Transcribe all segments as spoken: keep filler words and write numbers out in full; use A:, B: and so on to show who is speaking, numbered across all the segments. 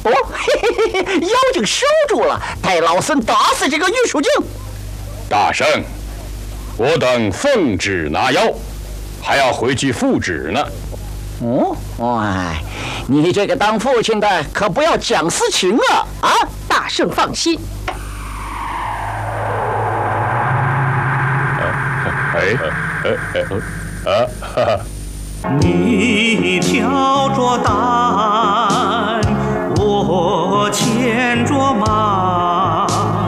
A: 哦，嘿嘿嘿，妖精收住了，待老孙打死这个玉树精。
B: 大圣，我等奉旨拿妖，还要回去复旨呢。
A: 哦，哎，你这个当父亲的可不要讲私情啊！啊，
C: 大圣放心。
B: 哎哎哎啊！哈哈。
D: 你挑着担，我牵着马，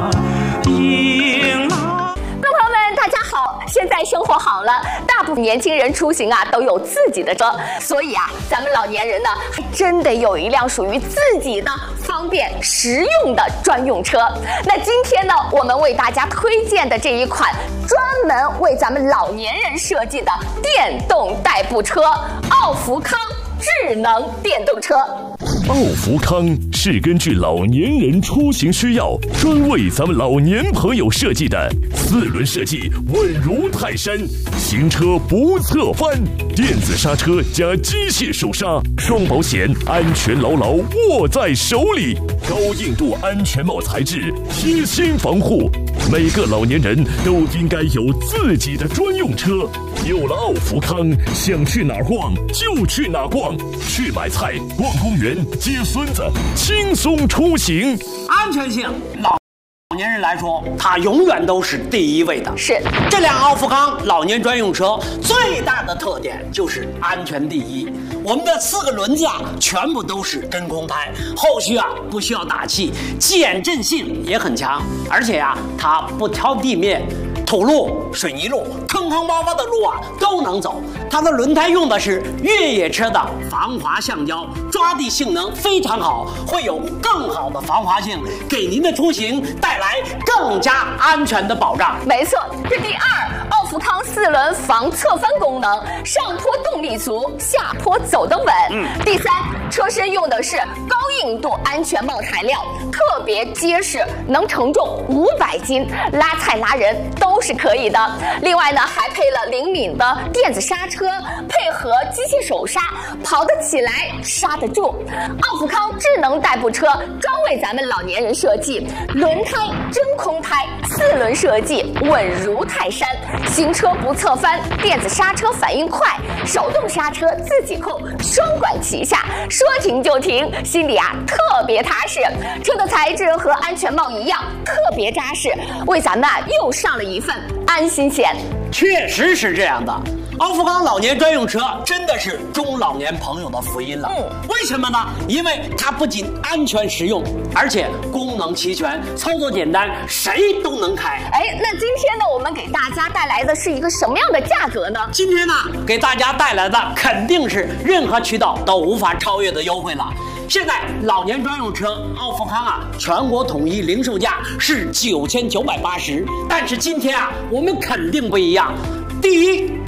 D: 迎来。
C: 朋友们，大家好！现在生活好了，大部分年轻人出行啊都有自己的车，所以啊，咱们老年人呢还真得有一辆属于自己的方便实用的专用车。那今天呢，我们为大家推荐的这一款专门为咱们老年人设计的电动代步车——奥福康智能电动车。
E: 奥福康是根据老年人出行需要，专为咱们老年朋友设计的，四轮设计稳如泰山，行车不侧翻，电子刹车加机械手刹，双保险，安全牢牢握在手里，高硬度安全帽材质，贴心防护。每个老年人都应该有自己的专用车。有了奥福康，想去哪儿逛就去哪儿逛，去买菜、逛公园、接孙子，轻松出行。
F: 安全性，老年人来说，它永远都是第一位的。
C: 是
F: 这辆奥福康老年专用车最大的特点就是安全第一。我们的四个轮子啊，全部都是真空胎，后续啊不需要打气，减震性也很强，而且啊它不挑地面。土路、水泥路、坑坑洼洼的路啊都能走。它的轮胎用的是越野车的防滑橡胶，抓地性能非常好，会有更好的防滑性，给您的出行带来更加安全的保障。
C: 没错，这第二，奥福康四轮防侧翻功能，上坡动力足，下坡走得稳。嗯。第三，车身用的是高硬度安全帽材料，特别结实，能承重五百斤，拉菜拉人都是可以的。另外呢，还配了灵敏的电子刹车，配合机械手刹，跑得起来，刹得住。奥福康智能代步车专为咱们老年人设计，轮胎真空胎，四轮设计稳如泰山，行车不侧翻，电子刹车反应快，手动刹车自己控，双管齐下，说停就停，心里啊特别踏实。车的材质和安全帽一样，特别扎实，为咱们啊又上了一份安心险。
F: 确实是这样的，奥福康老年专用车真的是中老年朋友的福音了。嗯，为什么呢？因为它不仅安全实用，而且功能齐全，操作简单，谁都能开。
C: 哎，那今天呢，我们给大家带来的是一个什么样的价格呢？
F: 今天呢，给大家带来的肯定是任何渠道都无法超越的优惠了。现在老年专用车奥福康啊，全国统一零售价是九千九百八十，但是今天啊，我们肯定不一样。第一，